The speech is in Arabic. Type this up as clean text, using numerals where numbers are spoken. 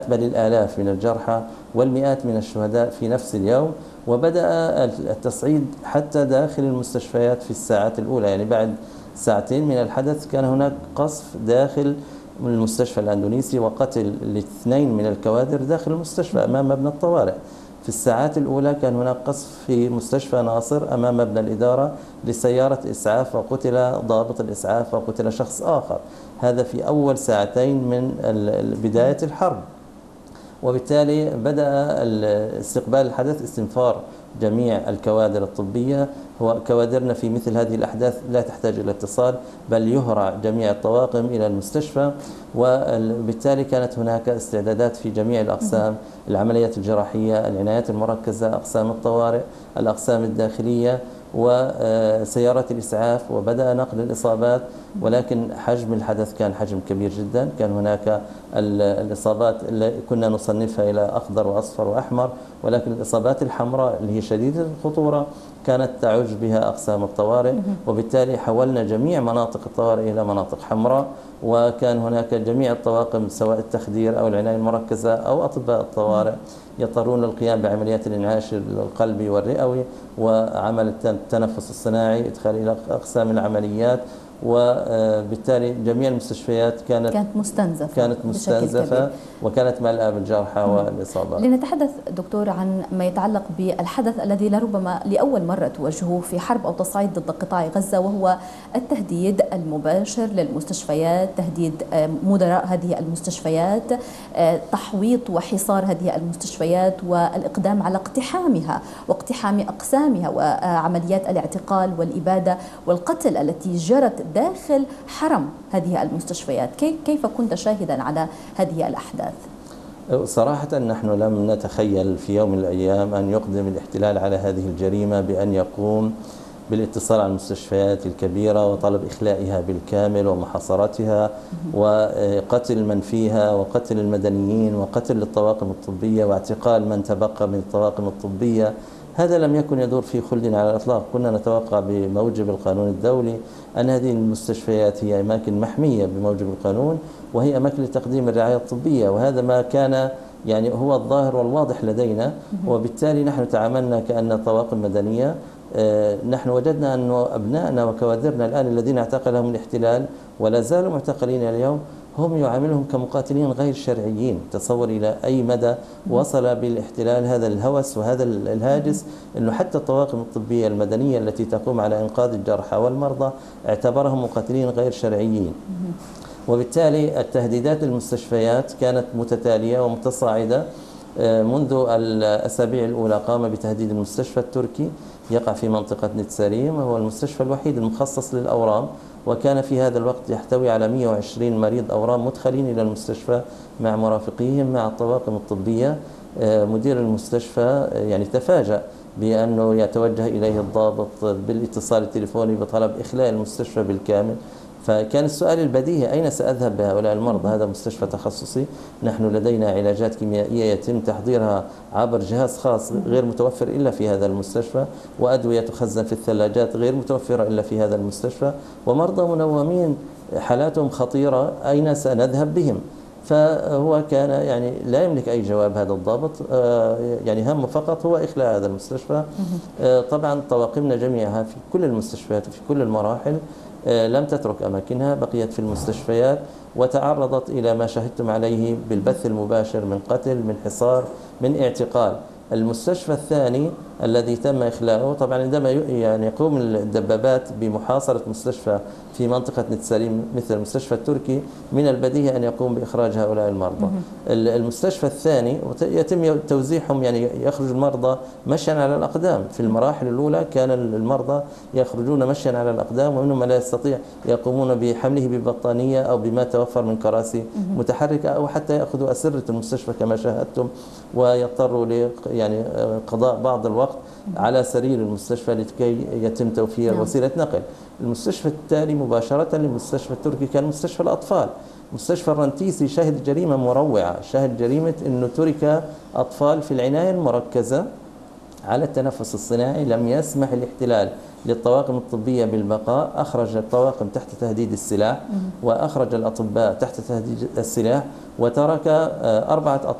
بل الآلاف من الجرحى والمئات من الشهداء في نفس اليوم. وبدأ التصعيد حتى داخل المستشفيات في الساعات الأولى، يعني بعد ساعتين من الحدث كان هناك قصف داخل المستشفى الأندونيسي وقتل الاثنين من الكوادر داخل المستشفى أمام مبنى الطوارئ. في الساعات الأولى كان هناك قصف في مستشفى ناصر أمام مبنى الإدارة لسيارة إسعاف، وقتل ضابط الإسعاف وقتل شخص آخر. هذا في أول ساعتين من بداية الحرب. وبالتالي بدأ استقبال الحدث استنفار جميع الكوادر الطبية. هو كوادرنا في مثل هذه الأحداث لا تحتاج إلى اتصال، بل يهرع جميع الطواقم إلى المستشفى، وبالتالي كانت هناك استعدادات في جميع الأقسام: العمليات الجراحية، العنايات المركزة، أقسام الطوارئ، الأقسام الداخلية، وسيارات الإسعاف، وبدأ نقل الإصابات. ولكن حجم الحدث كان حجم كبير جدا. كان هناك الإصابات اللي كنا نصنفها إلى أخضر وأصفر وأحمر، ولكن الإصابات الحمراء اللي هي شديدة الخطورة كانت تعج بها أقسام الطوارئ. وبالتالي حولنا جميع مناطق الطوارئ إلى مناطق حمراء، وكان هناك جميع الطواقم سواء التخدير أو العناية المركزة أو أطباء الطوارئ يضطرون للقيام بعمليات الإنعاش القلبي والرئوي وعمل التنفس الصناعي، إدخال إلى أقسام العمليات. وبالتالي جميع المستشفيات كانت مستنزفة وكانت مليئة بالجرحى والإصابات. لنتحدث دكتور عن ما يتعلق بالحدث الذي لربما لأول مرة تواجهه في حرب أو تصعيد ضد قطاع غزة، وهو التهديد المباشر للمستشفيات، تهديد مدراء هذه المستشفيات، تحويط وحصار هذه المستشفيات والإقدام على اقتحامها واقتحام أقسامها، وعمليات الاعتقال والإبادة والقتل التي جرت داخل حرم هذه المستشفيات. كيف كنت شاهدا على هذه الأحداث؟ صراحة نحن لم نتخيل في يوم من الأيام أن يقدم الاحتلال على هذه الجريمة بأن يقوم بالاتصال على المستشفيات الكبيرة وطلب إخلائها بالكامل ومحاصرتها وقتل من فيها وقتل المدنيين وقتل الطواقم الطبية واعتقال من تبقى من الطواقم الطبية. هذا لم يكن يدور في خلد على الإطلاق. كنا نتوقع بموجب القانون الدولي أن هذه المستشفيات هي أماكن محمية بموجب القانون، وهي أماكن لتقديم الرعاية الطبية، وهذا ما كان يعني هو الظاهر والواضح لدينا. وبالتالي نحن تعاملنا كأن طواقم مدنية. نحن وجدنا أن أبنائنا وكوادرنا الآن الذين اعتقلهم الاحتلال ولا زالوا معتقلين اليوم هم يعاملهم كمقاتلين غير شرعيين. تصور إلى أي مدى وصل بالاحتلال هذا الهوس وهذا الهاجس، أنه حتى الطواقم الطبية المدنية التي تقوم على إنقاذ الجرحى والمرضى اعتبرهم مقاتلين غير شرعيين. وبالتالي التهديدات للمستشفيات كانت متتالية ومتصاعدة. منذ الأسابيع الأولى قام بتهديد المستشفى التركي يقع في منطقة نتساريم، وهو المستشفى الوحيد المخصص للأورام، وكان في هذا الوقت يحتوي على 120 مريض أورام مدخلين إلى المستشفى مع مرافقيهم مع الطواقم الطبية. مدير المستشفى يعني تفاجأ بأنه يتوجه إليه الضابط بالاتصال التليفوني بطلب إخلاء المستشفى بالكامل. فكان السؤال البديهي: أين سأذهب بهؤلاء المرضى؟ هذا مستشفى تخصصي، نحن لدينا علاجات كيميائية يتم تحضيرها عبر جهاز خاص غير متوفر إلا في هذا المستشفى، وأدوية تخزن في الثلاجات غير متوفرة إلا في هذا المستشفى، ومرضى منومين حالاتهم خطيرة، أين سنذهب بهم؟ فهو كان يعني لا يملك أي جواب هذا الضابط، يعني همه فقط هو إخلاء هذا المستشفى. طبعا طواقمنا جميعها في كل المستشفيات وفي كل المراحل لم تترك أماكنها، بقيت في المستشفيات وتعرضت إلى ما شاهدتم عليه بالبث المباشر من قتل، من حصار، من اعتقال. المستشفى الثاني الذي تم إخلاؤه، طبعا عندما يعني يقوم الدبابات بمحاصرة مستشفى في منطقة نتساريم مثل المستشفى التركي، من البديهي أن يقوم بإخراج هؤلاء المرضى. المستشفى الثاني يتم توزيعهم، يعني يخرج المرضى مشيا على الأقدام. في المراحل الأولى كان المرضى يخرجون مشيا على الأقدام، ومنهم من لا يستطيع يقومون بحمله ببطانية أو بما توفر من كراسي متحركة، أو حتى يأخذوا أسرة المستشفى كما شاهدتم، ويضطروا يعني قضاء بعض الوقت على سرير المستشفى لكي يتم توفير وسيلة نقل. المستشفى التالي مباشرة للمستشفى التركي كان مستشفى الأطفال. مستشفى الرنتيسي شهد جريمة مروعة، شهد جريمة أنه ترك أطفال في العناية المركزة على التنفس الصناعي لم يسمح الاحتلال للطواقم الطبية بالبقاء، أخرج الطواقم تحت تهديد السلاح وأخرج الأطباء تحت تهديد السلاح، وترك 4